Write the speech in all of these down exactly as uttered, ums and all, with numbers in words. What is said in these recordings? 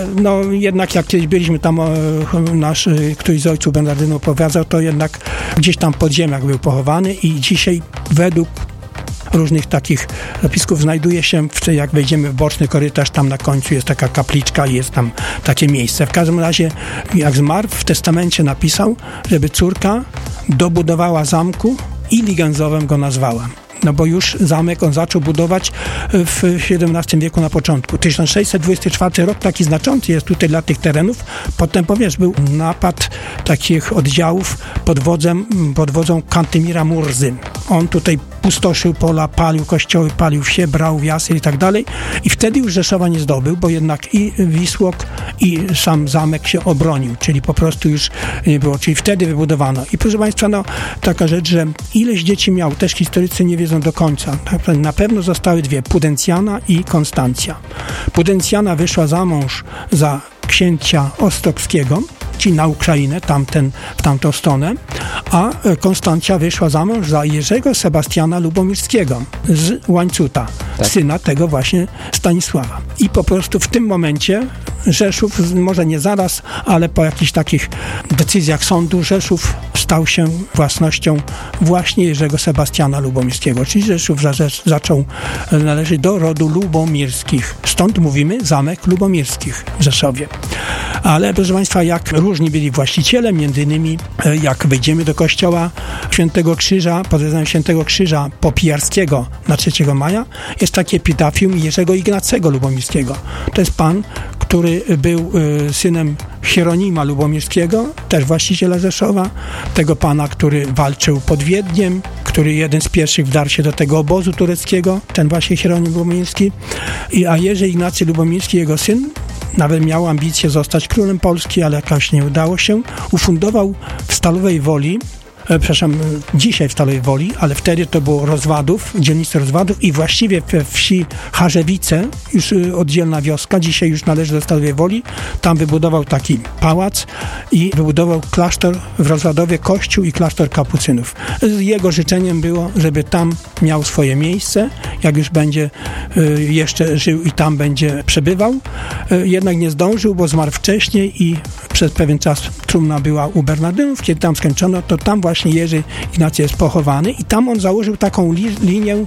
ale no jednak jak kiedyś byliśmy tam, nasz któryś z ojców Bernardynów opowiadał, to jednak gdzieś tam w podziemiach był pochowany i dzisiaj według różnych takich zapisków znajduje się, w, jak wejdziemy w boczny korytarz, tam na końcu jest taka kapliczka i jest tam takie miejsce. W każdym razie, jak zmarł, w testamencie napisał, żeby córka dobudowała zamku i Ligenzowem go nazwała. No bo już zamek on zaczął budować w siedemnastym wieku na początku. tysiąc sześćset dwudziesty czwarty rok taki znaczący jest tutaj dla tych terenów. Potem, powiesz, był napad takich oddziałów pod wodzem, pod wodzą Kantymira Murzy. On tutaj pustoszył pola, palił kościoły, palił wsie, brał wiasy i tak dalej. I wtedy już Rzeszowa nie zdobył, bo jednak i Wisłok, i sam zamek się obronił, czyli po prostu już nie było. Czyli wtedy wybudowano. I proszę Państwa, no taka rzecz, że ileś dzieci miał, też historycy nie wiedzą do końca. Na pewno zostały dwie, Pudencjana i Konstancja. Pudencjana wyszła za mąż za księcia Ostrockiego, czyli na Ukrainę, tamten, w tamtą stronę, a Konstancja wyszła za mąż za Jerzego Sebastiana Lubomirskiego z Łańcuta, tak. Syna tego właśnie Stanisława. I po prostu w tym momencie Rzeszów, może nie zaraz, ale po jakichś takich decyzjach sądu, Rzeszów stał się własnością właśnie Jerzego Sebastiana Lubomirskiego, czyli Rzeszów zaczął należeć do rodu Lubomirskich. Stąd mówimy Zamek Lubomirskich w Rzeszowie. Ale proszę Państwa, jak różni byli właściciele, między innymi jak wejdziemy do kościoła Świętego Krzyża, pod wezwaniem Świętego Krzyża Popijarskiego na trzeciego maja, jest takie epitafium Jerzego Ignacego Lubomirskiego. To jest pan, który był y, synem Hieronima Lubomirskiego, też właściciela Rzeszowa, tego pana, który walczył pod Wiedniem, który jeden z pierwszych wdarł się do tego obozu tureckiego, ten właśnie Hieronim Lubomirski, I, a Jerzy Ignacy Lubomirski, jego syn, nawet miał ambicje zostać królem Polski, ale jakoś nie udało się, ufundował w Stalowej Woli, e, przepraszam, dzisiaj w Stalowej Woli, ale wtedy to było Rozwadów, dzielnica Rozwadów i właściwie we wsi Harzewice, już oddzielna wioska, dzisiaj już należy do Stalowej Woli, tam wybudował taki pałac i wybudował klasztor w Rozwadowie, kościół i klasztor kapucynów. Jego życzeniem było, żeby tam miał swoje miejsce, jak już będzie y, jeszcze żył i tam będzie przebywał. Y, jednak nie zdążył, bo zmarł wcześniej i przez pewien czas trumna była u Bernardynów. Kiedy tam skończono, to tam właśnie Jerzy Ignacy jest pochowany i tam on założył taką li- linię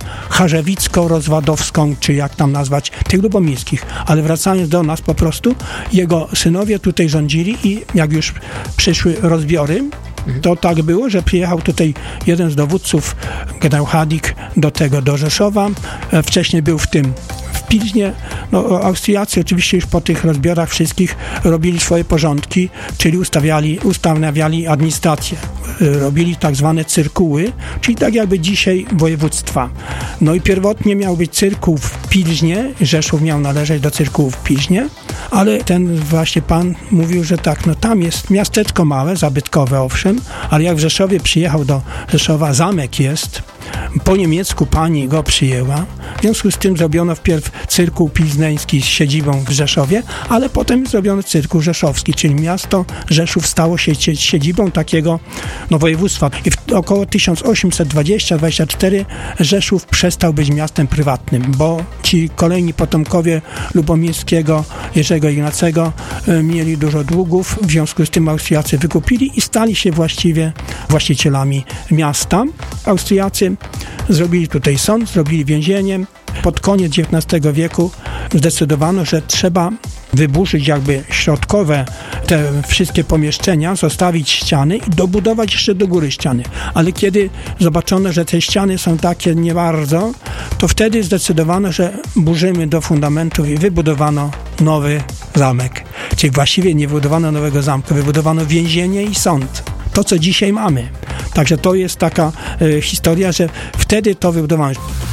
charzewicko-rozwadowską, czy jak tam nazwać, tych lubomirskich. Ale wracając do nas po prostu, jego synowie tutaj rządzili i jak już przyszły rozbiory, to tak było, że przyjechał tutaj jeden z dowódców, generał Hadik, do tego, do Rzeszowa. Wcześniej był w tym w Pilźnie. No, Austriacy oczywiście już po tych rozbiorach wszystkich robili swoje porządki, czyli ustawiali, ustanawiali administrację. Robili tak zwane cyrkuły, czyli tak jakby dzisiaj województwa. No i pierwotnie miał być cyrkuł w Pilźnie, Rzeszów miał należeć do cyrkułu w Pilźnie, ale ten właśnie pan mówił, że tak, no tam jest miasteczko małe, zabytkowe owszem, ale jak w Rzeszowie przyjechał do Rzeszowa, zamek jest, po niemiecku pani go przyjęła, w związku z tym zrobiono wpierw cyrkuł pilzneński z siedzibą w Rzeszowie, ale potem zrobiono cyrkuł rzeszowski, czyli miasto Rzeszów stało się siedzibą takiego no, województwa. I w około tysiąc osiemset dwudziestym do dwudziestego czwartego Rzeszów przestał być miastem prywatnym, bo ci kolejni potomkowie Lubomirskiego, Jerzego Ignacego y, mieli dużo długów, w związku z tym Austriacy wykupili i stali się właściwie właścicielami miasta. Austriacy zrobili tutaj sąd, zrobili więzienie. Pod koniec dziewiętnastego wieku zdecydowano, że trzeba wyburzyć jakby środkowe te wszystkie pomieszczenia, zostawić ściany i dobudować jeszcze do góry ściany. Ale kiedy zobaczono, że te ściany są takie nie bardzo, to wtedy zdecydowano, że burzymy do fundamentów i wybudowano nowy zamek. Czyli właściwie nie wybudowano nowego zamku, wybudowano więzienie i sąd. To, co dzisiaj mamy. Także to jest taka y, historia, że wtedy to wybudowano.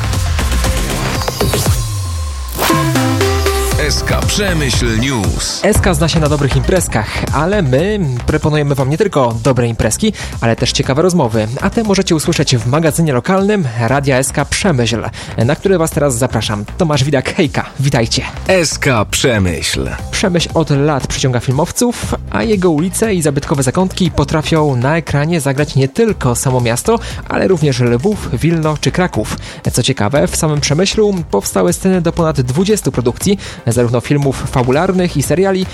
S K Przemyśl News. S K zna się na dobrych imprezkach, ale my proponujemy Wam nie tylko dobre imprezki, ale też ciekawe rozmowy. A te możecie usłyszeć w magazynie lokalnym Radia S K Przemyśl, na który Was teraz zapraszam. Tomasz Widak, hejka, witajcie. S K Przemyśl. Przemyśl od lat przyciąga filmowców, a jego ulice i zabytkowe zakątki potrafią na ekranie zagrać nie tylko samo miasto, ale również Lwów, Wilno czy Kraków. Co ciekawe, w samym Przemyślu powstały sceny do ponad dwudziestu produkcji, zarówno filmów fabularnych i seriali,